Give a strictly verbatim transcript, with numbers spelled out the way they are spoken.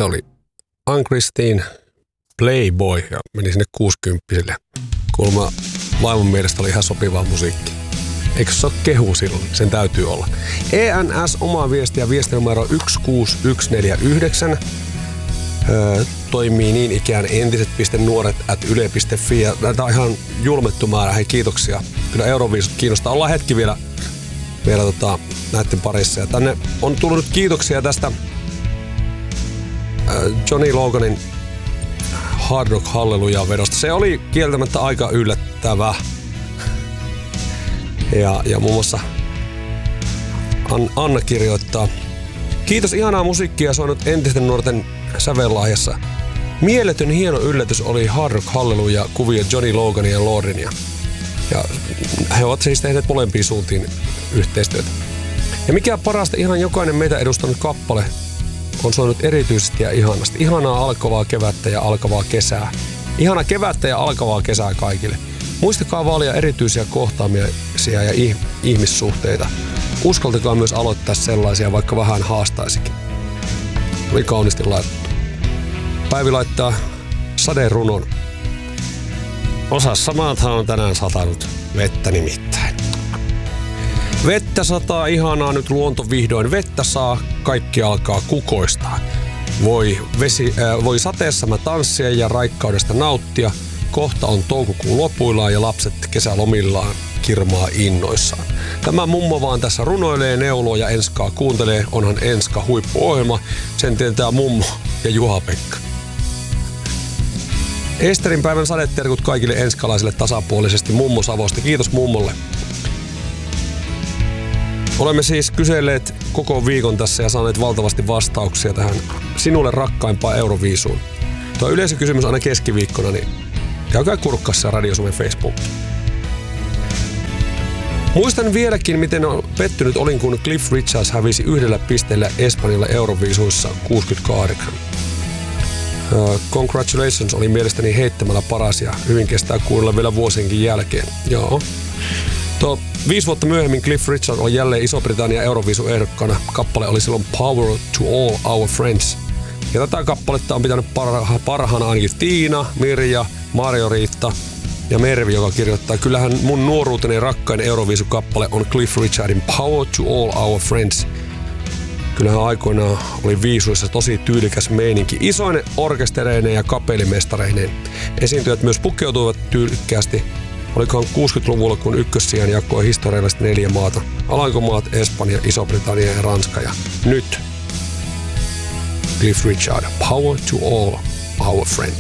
Se oli Ann-Christine Playboy ja meni sinne kuusikymppisille. Kuulemma vaimon mielestä oli ihan sopivaa musiikki. Eikö se ole kehu silloin? Sen täytyy olla. E N S omaa viestiä viestinumero yksi kuusi yksi neljä yhdeksän. Öö, toimii niin ikään entiset.nuoret at yle piste fi. Ja tämä on ihan julmettu määrä. Hei, kiitoksia. Kyllä Euroviisut kiinnostaa. Ollaan hetki vielä, vielä tota, näiden parissa. Ja tänne on tullut nyt kiitoksia tästä öö, Johnny Loganin Hard Rock Hallelujah vedosta. Se oli kieltämättä aika yllättävä. Ja, ja muun muassa Anna kirjoittaa: kiitos, ihanaa musiikkia soinut entisten nuorten sävellahjassa. Mieletön hieno yllätys oli Hard Rock Hallelujah kuvia Johnny Loganin ja Lordinia. Ja he ovat siis tehneet molempiin suuntiin yhteistyötä. Ja mikä parasta, ihan jokainen meitä edustanut kappale on soinut erityisesti ja ihanasti. Ihanaa alkavaa kevättä ja alkavaa kesää. Ihana kevättä ja alkavaa kesää kaikille. Muistakaa vaalia erityisiä kohtaamisia ja ihmissuhteita. Uskaltakaa myös aloittaa sellaisia, vaikka vähän haastaisikin. Oli kauniisti laitettu. Päivi laittaa saderunon. Osassa maathan on tänään satanut vettä nimittäin. Vettä sataa, ihanaa, nyt luonto vihdoin vettä saa, kaikki alkaa kukoistaa. Voi, vesi, äh, voi sateessa mä tanssia ja raikkaudesta nauttia. Kohta on toukokuun lopuillaan ja lapset kesälomillaan kirmaa innoissaan. Tämä mummo vaan tässä runoilee, neuloo ja Enskaa kuuntelee. Onhan Enska huippuohjelma. Sen tietää mummo ja Juha-Pekka. Esterin päivän sadeterkut kaikille enskalaisille tasapuolisesti mummo Savosta. Kiitos mummolle. Olemme siis kyselleet koko viikon tässä ja saaneet valtavasti vastauksia tähän sinulle rakkaimpaan Euroviisuun. Tuo yleisökysymys aina keskiviikkona, niin käykää kurkkassa Radio Suomen Facebook. Muistan vieläkin, miten pettynyt olin, kun Cliff Richards hävisi yhdellä pisteellä Espanjalle Euroviisuissa kuusikymmentäkahdeksan. Uh, Congratulations oli mielestäni heittämällä paras ja hyvin kestää kuunnella vielä vuosienkin jälkeen. Joo. Tuo viisi vuotta myöhemmin Cliff Richard on jälleen Iso-Britannia Euroviisu-ehdokkana. Kappale oli silloin Power to All Our Friends. Ja tätä kappaletta on pitänyt parha- parhaana ainakin Tiina, Mirja, Marjo-Riitta ja Mervi, joka kirjoittaa: kyllähän mun nuoruuteni rakkain Euroviisu-kappale on Cliff Richardin Power to All Our Friends. Kyllähän aikoinaan oli viisuissa tosi tyylikäs meininki, isoinen orkestereineen ja kapellimestareineen. Esiintyjät myös pukeutuivat tyylikkäästi. Olikohan kuusikymmentäluvulla, kun ykkössijan jakoi historiallisesti neljä maata. Alankomaat, Espanja, Iso-Britannia ja Ranska. Ja nyt Cliff Richard, Power to All Our Friends.